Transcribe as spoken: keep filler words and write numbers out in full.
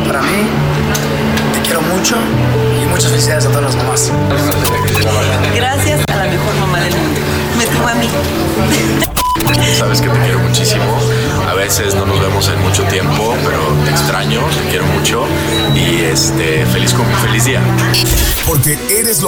para mí. Te quiero mucho y muchas felicidades a todas las mamás. Gracias a la mejor mamá del mundo. Me tuvo a mí. Sabes que te quiero muchísimo. A veces no nos vemos en mucho tiempo, pero te extraño, te quiero mucho y este feliz con feliz día. Porque eres lo